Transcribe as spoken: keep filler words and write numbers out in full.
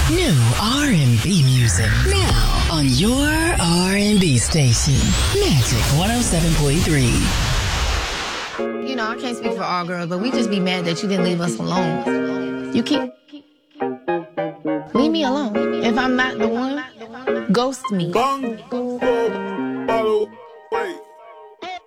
New R and B music now on your R and B station, Magic one oh seven point three. You know, I can't speak for all girls, but we just be mad that you didn't leave us alone. You keep... Leave me alone. If I'm not the one, ghost me.